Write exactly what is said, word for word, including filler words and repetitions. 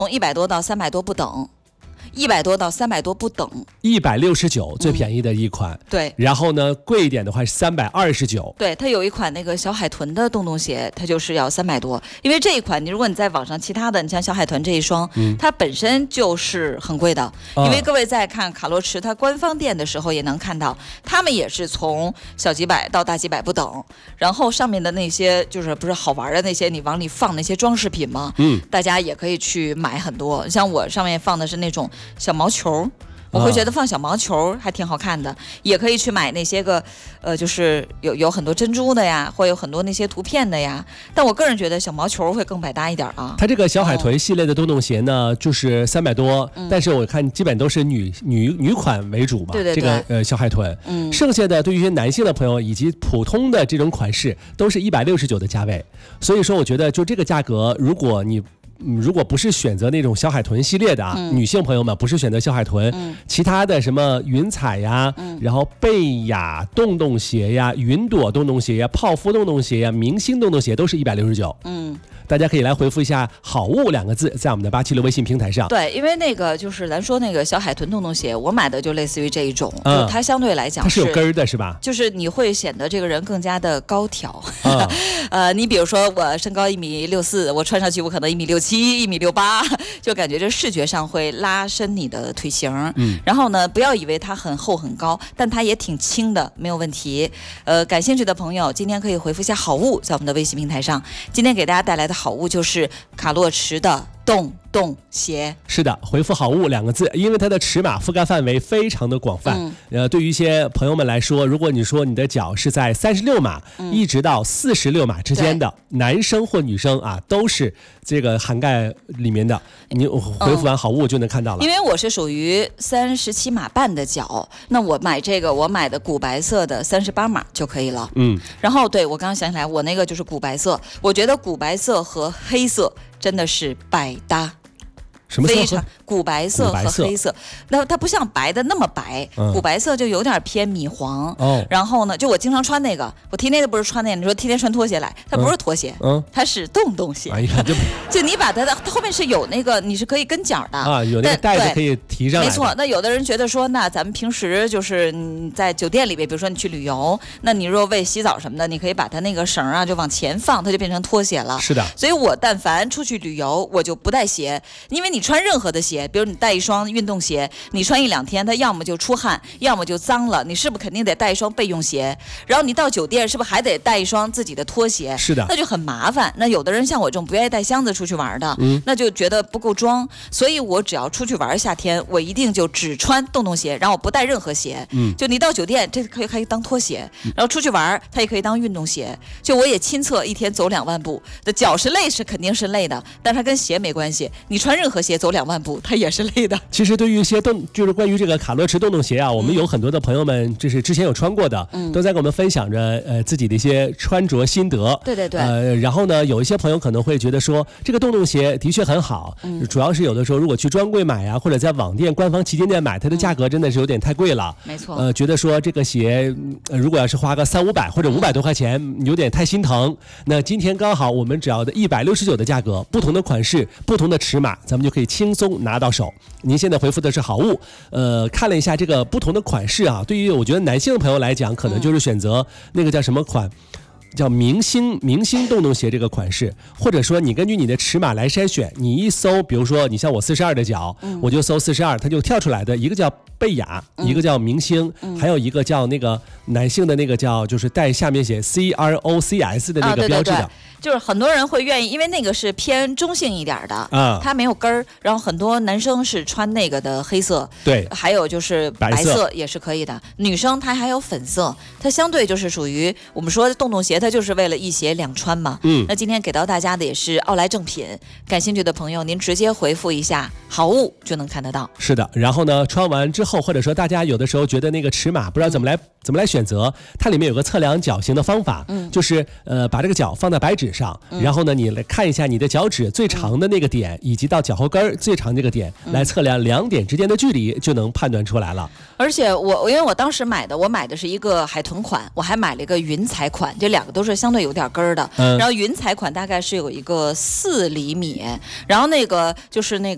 从一百多到三百多不等。一百多到三百多不等， 一百六十九最便宜的一款、 嗯，对。 然后呢，贵一点的话是三百二十九。 对，它有一款那个小海豚的洞洞鞋，它就是要三百多。因为这一款，你如果你在网上其他的，你像小海豚这一双，嗯、它本身就是很贵的。因为各位在看卡洛驰它官方店的时候也能看到，他们也是从小几百到大几百不等。然后上面的那些就是不是好玩的那些，你往里放那些装饰品嘛，嗯，大家也可以去买很多。像我上面放的是那种小毛球，我会觉得放小毛球还挺好看的，啊、也可以去买那些个，呃，就是有有很多珍珠的呀，或有很多那些图片的呀。但我个人觉得小毛球会更百搭一点啊。 它这个小海豚系列的洞洞鞋呢，哦、就是三百多、嗯，但是我看基本都是女女女款为主嘛。 对对对。 这个呃小海豚，嗯，剩下的对于一些男性的朋友以及普通的这种款式，都是一百六十九的价位。所以说，我觉得就这个价格，如果你嗯，如果不是选择那种小海豚系列的啊，嗯、女性朋友们不是选择小海豚，嗯、其他的什么云彩呀，嗯、然后贝雅洞洞鞋呀、云朵洞洞鞋呀、泡芙洞洞鞋呀、明星洞洞鞋都是一百六十九。嗯。大家可以来回复一下“好物”两个字，在我们的八七六微信平台上。 对，因为那个就是咱说那个小海豚洞洞鞋，我买的就类似于这一种，嗯、就它相对来讲它是有跟儿的，是吧？ 就是你会显得这个人更加的高挑。嗯、呃，你比如说我身高一米六四，我穿上去我可能一米六七、一米六八，就感觉这视觉上会拉伸你的腿型。嗯。然后呢，不要以为它很厚很高，但它也挺轻的，没有问题。呃，感兴趣的朋友今天可以回复一下“好物”在我们的微信平台上。今天给大家带来的好物就是卡洛驰的洞洞鞋。 是的，回复“好物”两个字，因为它的尺码覆盖范围非常的广泛。嗯、呃，对于一些朋友们来说，如果你说你的脚是在三十六码、嗯、一直到四十六码之间的，男生或女生啊，都是这个涵盖里面的。你回复完“好物”就能看到了。 因为我是属于三十七码半的脚，那我买这个，我买的古白色的三十八码就可以了。嗯。然后对我刚刚想起来，我那个就是古白色，我觉得古白色和黑色真的是百搭。 什么色？ 非常古白色和黑色，那它不像白的那么白，嗯、古白色就有点偏米黄。哦，然后呢，就我经常穿那个，我天天都不是穿那个，你说天天穿拖鞋来，它不是拖鞋，嗯，它是洞洞鞋。哎呀，就就你把它的它后面是有那个，你是可以跟脚的啊，有那个带子可以提上来。 没错，那有的人觉得说，那咱们平时就是你在酒店里边，比如说你去旅游，那你若为洗澡什么的，你可以把它那个绳啊就往前放，它就变成拖鞋了。 是的， 所以我但凡出去旅游，我就不带鞋，因为你穿任何的鞋，比如你带一双运动鞋，你穿一两天，它要么就出汗，要么就脏了，你是不是肯定得带一双备用鞋？然后你到酒店是不是还得带一双自己的拖鞋？ 是的， 那就很麻烦。那有的人像我这种不愿意带箱子出去玩的，嗯、那就觉得不够装，所以我只要出去玩，夏天我一定就只穿洞洞鞋，然后我不带任何鞋。嗯，就你到酒店，这可以可以当拖鞋，然后出去玩，它也可以当运动鞋。就我也亲测一天走两万步，的脚是累是肯定是累的，但它跟鞋没关系，你穿任何鞋走两万步，它也是累的。 其实对于一些洞，就是关于这个卡洛驰洞洞鞋啊，我们有很多的朋友们，就是之前有穿过的，嗯、都在给我们分享着呃自己的一些穿着心得。 对对对。 呃，然后呢，有一些朋友可能会觉得说，这个洞洞鞋的确很好，嗯、主要是有的时候如果去专柜买呀、啊，或者在网店官方旗舰店买，它的价格真的是有点太贵了。 没错。 呃，觉得说这个鞋，呃、如果要是花个三五百或者五百多块钱，有点太心疼。那今天刚好我们只要的一百六十九的价格，不同的款式、不同的尺码，咱们就可以轻松拿到手。您现在回复的是好物，呃，看了一下这个不同的款式啊，对于我觉得男性的朋友来讲，可能就是选择那个叫什么款。叫明星明星洞洞鞋这个款式，或者说你根据你的尺码来筛选，你一搜，比如说你像我四十二的脚，嗯、我就搜四十二，它就跳出来的一个叫贝雅，嗯、一个叫明星，嗯、还有一个叫那个男性的那个叫就是带下面写 C R O C S 的那个标志的。啊，对对对， 就是很多人会愿意，因为那个是偏中性一点的，啊，它没有跟儿，然后很多男生是穿那个的黑色， 对， 还有就是白色也是可以的，女生她还有粉色，它相对就是属于我们说洞洞鞋，它就是为了一鞋两穿嘛。嗯，那今天给到大家的也是奥莱正品，感兴趣的朋友您直接回复一下好物就能看得到。 是的，然后呢，穿完之后，或者说大家有的时候觉得那个尺码不知道怎么来、嗯、怎么来选择，它里面有个测量脚型的方法，嗯，就是呃把这个脚放在白纸上，嗯、然后呢你来看一下你的脚趾最长的那个点，嗯、以及到脚后跟最长这个点，嗯、来测量两点之间的距离，就能判断出来了。 而且我因为我当时买的，我买的是一个海豚款，我还买了一个云彩款，这两个都是相对有点跟儿的。嗯，然后云彩款大概是有一个四厘米，然后那个就是那个。